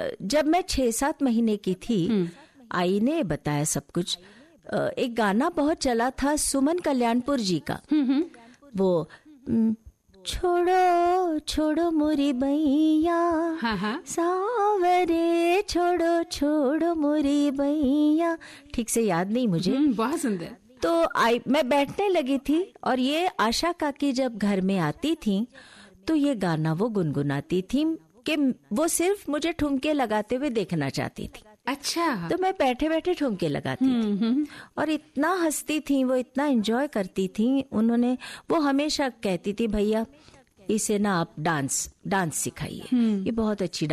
जब मैं 6-7 महीने की थी, आई ने बताया सब कुछ। एक गाना बहुत चला था सुमन कल्याणपुर जी का, वो छोड़ो छोड़ो मोरी बैया, सावरे छोड़ो छोड़ो मोरी बैया, ठीक से याद नहीं मुझे। बहुत सुंदर। तो मैं बैठने लगी थी और ये आशा काकी जब घर में आती थी तो ये गाना वो गुनगुनाती थी कि वो सिर्फ मुझे ठुमके लगाते हुए देखना चाहती थी। अच्छा। तो मैं बैठे बैठे ठुमके लगाती थी और इतना हंसती थी वो, इतना एंजॉय करती थी। वो हमेशा कहती थी भैया इसे ना आप डांस सिखाइए, ये बहुत अच्छी